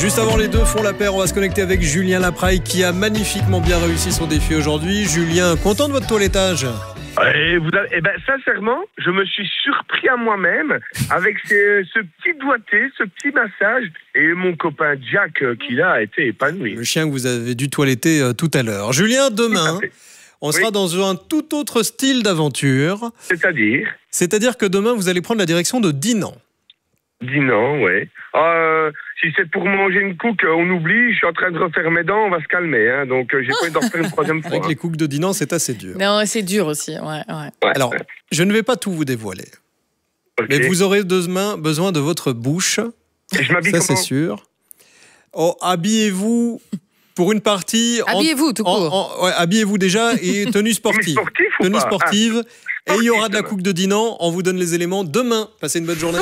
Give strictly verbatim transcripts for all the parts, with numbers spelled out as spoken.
Juste avant, les deux font la paire. On va se connecter avec Julien Lapraille qui a magnifiquement bien réussi son défi aujourd'hui. Julien, content de votre toilettage? Et vous avez, eh ben, sincèrement, je me suis surpris à moi-même avec ce, ce petit doigté, ce petit massage. Et mon copain Jack, euh, qui là, a été épanoui. Le chien que vous avez dû toiletter euh, tout à l'heure. Julien, demain, on oui. sera dans un tout autre style d'aventure. C'est-à-dire C'est-à-dire que demain, vous allez prendre la direction de Dinan. Dinan, ouais. Euh, si c'est pour manger une couque, on oublie, je suis en train de refaire mes dents, on va se calmer. Hein, donc, euh, j'ai pas envie d'en refaire une troisième fois. Avec les couques de Dinan, c'est assez dur. Non, c'est dur aussi, ouais. ouais. Ouais. Alors, je ne vais pas tout vous dévoiler. Okay. Mais vous aurez demain besoin de votre bouche. Et je m'habille Ça, comment ? c'est sûr. Oh, habillez-vous pour une partie... Habillez-vous, en, tout court. En, en, ouais, habillez-vous déjà et tenue sportive. Sportif ou tenue pas sportive. Ah, et il y aura de la couque de Dinan. On vous donne les éléments demain. Passez une bonne journée.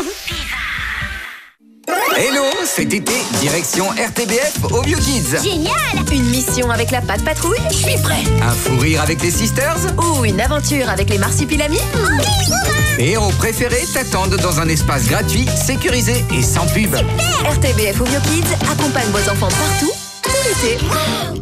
Hello, cet été, direction R T B F au Bio Kids. Génial! Une mission avec la Patte Patrouille? Je suis prêt. Un fou rire avec les Sisters? Ou une aventure avec les Marsupilamis? Tes héros préférés t'attendent dans un espace gratuit, sécurisé et sans pub. Super! R T B F au Bio Kids accompagne vos enfants partout, tout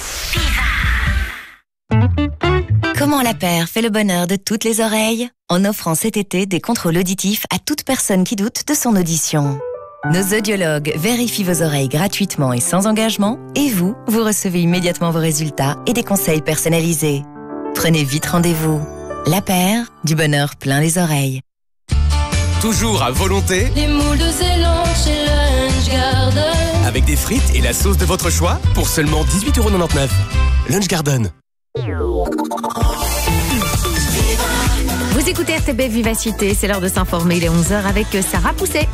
l'été. Comment la paire fait le bonheur de toutes les oreilles? En offrant cet été des contrôles auditifs à toute personne qui doute de son audition. Nos audiologues vérifient vos oreilles gratuitement et sans engagement, et vous, vous recevez immédiatement vos résultats et des conseils personnalisés. Prenez vite rendez-vous. La paire, du bonheur plein les oreilles. Toujours à volonté. Les moules de Ceylan chez Lunch Garden. Avec des frites et la sauce de votre choix pour seulement dix-huit euros quatre-vingt-dix-neuf. Lunch Garden. Vous écoutez R T B Vivacité, c'est l'heure de s'informer. Il est onze heures avec Sarah Pousset.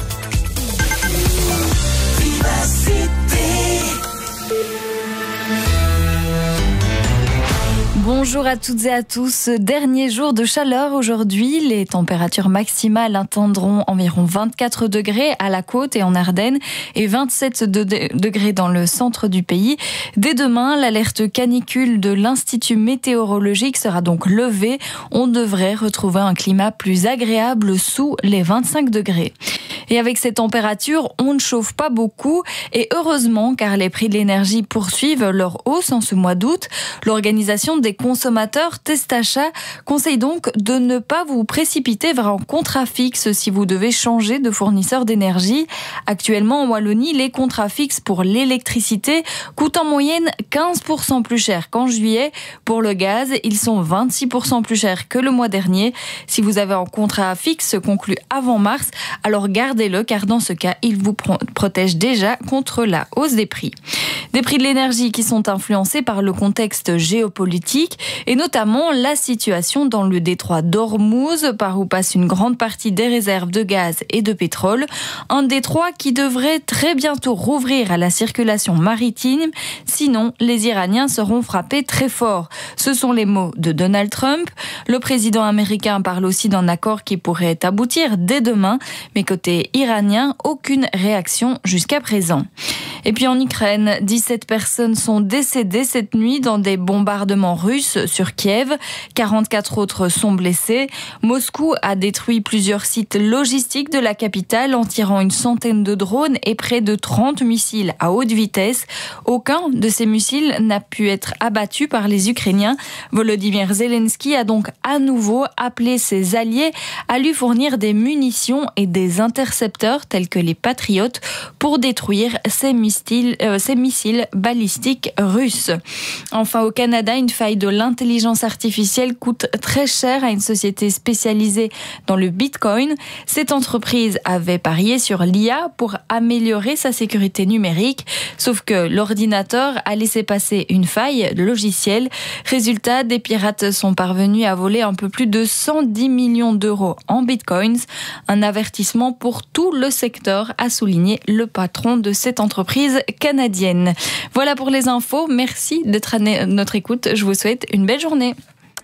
Bonjour à toutes et à tous. Dernier jour de chaleur aujourd'hui. Les températures maximales atteindront environ vingt-quatre degrés à la côte et en Ardennes et vingt-sept degrés dans le centre du pays. Dès demain, l'alerte canicule de l'Institut météorologique sera donc levée. On devrait retrouver un climat plus agréable sous les vingt-cinq degrés. Et avec ces températures, on ne chauffe pas beaucoup et heureusement car les prix de l'énergie poursuivent leur hausse en ce mois d'août. L'organisation des consommateurs Testachat conseille donc de ne pas vous précipiter vers un contrat fixe si vous devez changer de fournisseur d'énergie. Actuellement en Wallonie, les contrats fixes pour l'électricité coûtent en moyenne quinze pour cent plus cher qu'en juillet. Pour le gaz, ils sont vingt-six pour cent plus chers que le mois dernier. Si vous avez un contrat fixe conclu avant mars, alors gardez-le car dans ce cas, il vous protège déjà contre la hausse des prix. Des prix de l'énergie qui sont influencés par le contexte géopolitique et notamment la situation dans le détroit d'Ormuz par où passe une grande partie des réserves de gaz et de pétrole. Un détroit qui devrait très bientôt rouvrir à la circulation maritime, sinon les Iraniens seront frappés très fort. Ce sont les mots de Donald Trump. Le président américain parle aussi d'un accord qui pourrait aboutir dès demain, mais côté iranien, aucune réaction jusqu'à présent. Et puis en Ukraine, dix-sept personnes sont décédées cette nuit dans des bombardements russes sur Kiev. quarante-quatre autres sont blessés. Moscou a détruit plusieurs sites logistiques de la capitale en tirant une centaine de drones et près de trente missiles à haute vitesse. Aucun de ces missiles n'a pu être abattu par les Ukrainiens. Volodymyr Zelensky a donc à nouveau appelé ses alliés à lui fournir des munitions et des intercepteurs tels que les Patriotes pour détruire ces missiles. Missiles, euh, ces missiles balistiques russes. Enfin, au Canada, une faille de l'intelligence artificielle coûte très cher à une société spécialisée dans le Bitcoin. Cette entreprise avait parié sur l'I A pour améliorer sa sécurité numérique, sauf que l'ordinateur a laissé passer une faille logicielle. Résultat, des pirates sont parvenus à voler un peu plus de cent dix millions d'euros en Bitcoins. Un avertissement pour tout le secteur, a souligné le patron de cette entreprise canadienne. Voilà pour les infos. Merci d'être à notre écoute. Je vous souhaite une belle journée.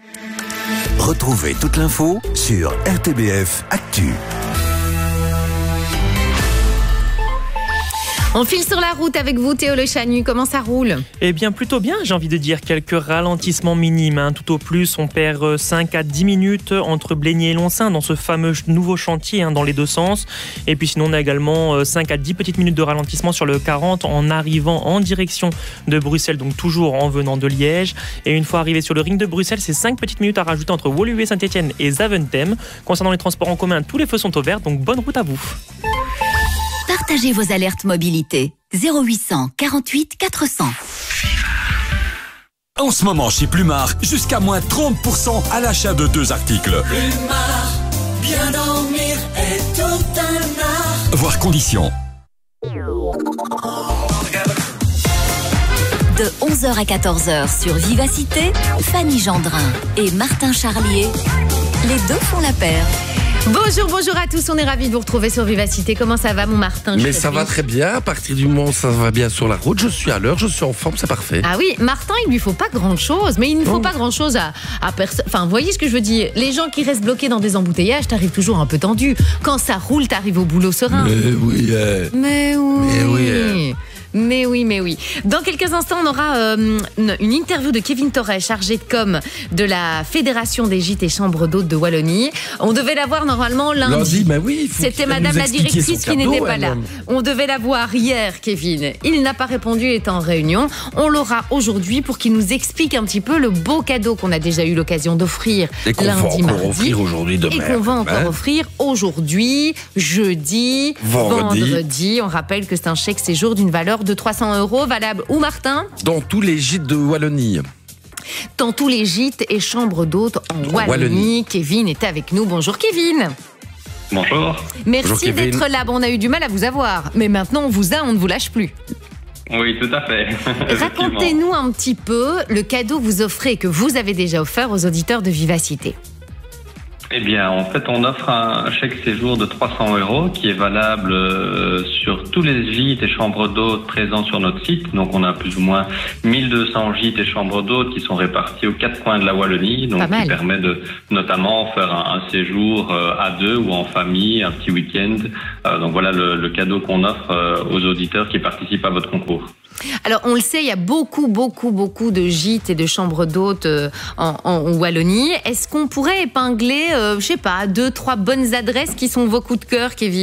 Retrouvez toute l'info sur R T B F Actu. On file sur la route avec vous, Théo Le Chanu. Comment ça roule ? Eh bien, plutôt bien, j'ai envie de dire. Quelques ralentissements minimes. Hein. Tout au plus, on perd cinq à dix minutes entre Blénier et Loncin dans ce fameux nouveau chantier hein, dans les deux sens. Et puis sinon, on a également cinq à dix petites minutes de ralentissement sur le quarante en arrivant en direction de Bruxelles, donc toujours en venant de Liège. Et une fois arrivé sur le ring de Bruxelles, c'est cinq petites minutes à rajouter entre Woluwe, Saint-Etienne et Zaventem. Concernant les transports en commun, tous les feux sont au vert, donc bonne route à vous. Partagez vos alertes mobilité. zéro huit cent quarante-huit quatre cents. En ce moment, chez Plumard, jusqu'à moins trente pour cent à l'achat de deux articles. Plumard, bien dormir est tout un art. Voir conditions. De onze heures à quatorze heures sur Vivacité, Fanny Gendrin et Martin Charlier, les deux font la paire. Bonjour, bonjour à tous, on est ravis de vous retrouver sur Vivacité. Comment ça va mon Martin ? Mais ça va très bien, à partir du moment où ça va bien sur la route, je suis à l'heure, je suis en forme, c'est parfait. Ah oui, Martin, il lui faut pas grand chose, mais il ne faut oh. pas grand chose à, à personne. Enfin, vous voyez ce que je veux dire ? Les gens qui restent bloqués dans des embouteillages, t'arrives toujours un peu tendu. Quand ça roule, t'arrives au boulot serein. Mais oui, euh... mais oui. Mais oui. Euh... Mais oui, mais oui. Dans quelques instants, on aura euh, une, une interview de Kevin Torret, chargé de com de la Fédération des gîtes et chambres d'hôtes de Wallonie. On devait la voir normalement lundi. Lundi, mais oui. C'était madame la directrice qui n'était pas là. On devait la voir hier, Kevin. Il n'a pas répondu, il était en réunion. On l'aura aujourd'hui pour qu'il nous explique un petit peu le beau cadeau qu'on a déjà eu l'occasion d'offrir et qu'on lundi, va encore mardi. offrir aujourd'hui, demain. Et qu'on va encore hein offrir aujourd'hui, jeudi, vendredi. vendredi. On rappelle que c'est un chèque séjour d'une valeur de trois cents euros, valable où, Martin ? Dans tous les gîtes de Wallonie. Dans tous les gîtes et chambres d'hôtes en Wallonie. Wallonie. Kevin est avec nous. Bonjour Kevin. Bonjour. Merci Bonjour, d'être là. Bon, on a eu du mal à vous avoir, mais maintenant on vous a, on ne vous lâche plus. Oui, tout à fait. Racontez-nous un petit peu le cadeau que vous offrez, que vous avez déjà offert aux auditeurs de Vivacité. Eh bien, en fait, on offre un chèque séjour de trois cents euros qui est valable euh, sur tous les gîtes et chambres d'hôtes présents sur notre site. Donc, on a plus ou moins mille deux cents gîtes et chambres d'hôtes qui sont répartis aux quatre coins de la Wallonie. Donc, qui permet de notamment faire un, un séjour euh, à deux ou en famille, un petit week-end. Euh, donc, voilà le, le cadeau qu'on offre euh, aux auditeurs qui participent à votre concours. Alors, on le sait, il y a beaucoup, beaucoup, beaucoup de gîtes et de chambres d'hôtes euh, en, en Wallonie. Est-ce qu'on pourrait épingler, euh, je sais pas, deux, trois bonnes adresses qui sont vos coups de cœur, Kevin ?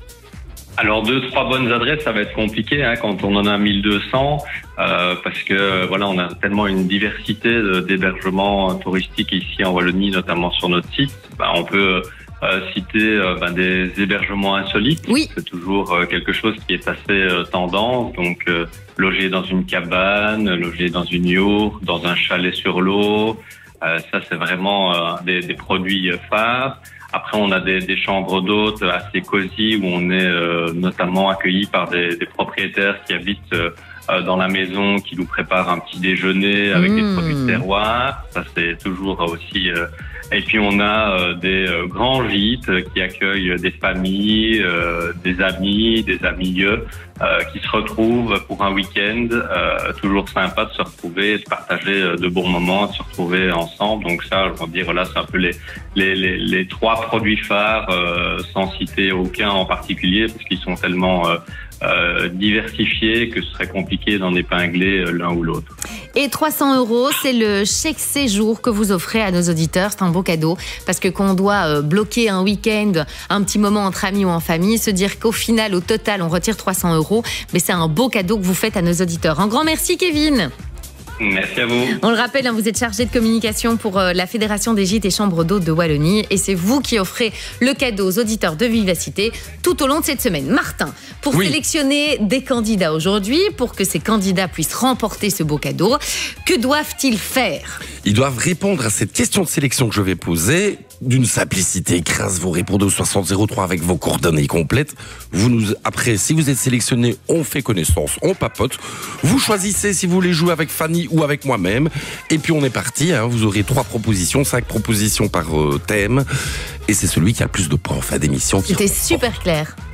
Alors, deux, trois bonnes adresses, ça va être compliqué hein, quand on en a mille deux cents, euh, parce que voilà, on a tellement une diversité d'hébergements touristiques ici en Wallonie, notamment sur notre site. Bah, on peut Euh, citer euh, ben, des hébergements insolites. Oui. C'est toujours euh, quelque chose qui est assez euh, tendance. Donc, euh, loger dans une cabane, loger dans une yourte, dans un chalet sur l'eau. Euh, ça, c'est vraiment euh, des, des produits phares. Après, on a des, des chambres d'hôtes assez cosy où on est euh, notamment accueilli par des, des propriétaires qui habitent euh, dans la maison, qui nous préparent un petit déjeuner avec mmh. des produits de terroir. Ça, c'est toujours aussi... Euh, Et puis on a euh, des euh, grands gîtes qui accueillent des familles, euh, des amis, des amis-eux euh, qui se retrouvent pour un week-end. Euh, toujours sympa de se retrouver, de partager de bons moments, de se retrouver ensemble. Donc ça, je veux dire, là, c'est un peu les les les, les trois produits phares, euh, sans citer aucun en particulier, parce qu'ils sont tellement euh, euh, diversifiés que ce serait compliqué d'en épingler l'un ou l'autre. Et trois cents euros, c'est le chèque séjour que vous offrez à nos auditeurs. C'est un beau cadeau parce que quand on doit euh, bloquer un week-end, un petit moment entre amis ou en famille, se dire qu'au final, au total, on retire trois cents euros, mais c'est un beau cadeau que vous faites à nos auditeurs. Un grand merci, Kevin. Merci à vous. On le rappelle, hein, vous êtes chargé de communication pour euh, la Fédération des gîtes et chambres d'hôtes de Wallonie et c'est vous qui offrez le cadeau aux auditeurs de Vivacité tout au long de cette semaine. Martin, pour oui. sélectionner des candidats aujourd'hui, pour que ces candidats puissent remporter ce beau cadeau, que doivent-ils faire ? Ils doivent répondre à cette question de sélection que je vais poser. D'une simplicité crasse, vous répondez au soixante zéro trois avec vos coordonnées complètes. Vous nous, après, si vous êtes sélectionné, on fait connaissance, on papote. Vous choisissez si vous voulez jouer avec Fanny ou avec moi-même. Et puis on est parti, hein, vous aurez trois propositions, cinq propositions par euh, thème. Et c'est celui qui a le plus de points en fin d'émission. C'était super clair.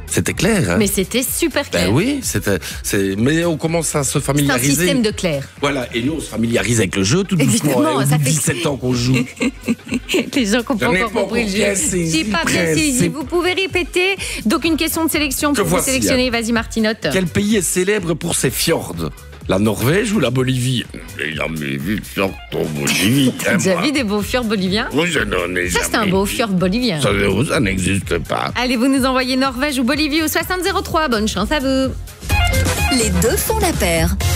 C'était clair. Hein. Mais c'était super clair. Ben oui, c'était, c'est, mais on commence à se C'est un familiariser. système de clair. Voilà, et nous on se familiarise avec le jeu tout doucement. Évidemment, Au ça bout de fait- dix-sept ans qu'on joue. Les gens qui n'ont pas Je n'ai encore pas compris le encore jeu. bien saisi, J'ai pas bien prince, saisi. c'est- Vous pouvez répéter. Donc une question de sélection Que pour vous voici, sélectionner. Vas-y Martinotte. Quel pays est célèbre pour ses fjords? La Norvège ou la Bolivie? J'ai jamais vu fjord en Bolivie. T'as déjà vu des beaux fjords boliviens? Moi, je n'en ai Ça, c'est un jamais beau vu. fjord bolivien. Ça, ça n'existe pas. Allez, vous nous envoyez Norvège ou Bolivie au soixante zéro trois. Bonne chance à vous. Les deux font la paire.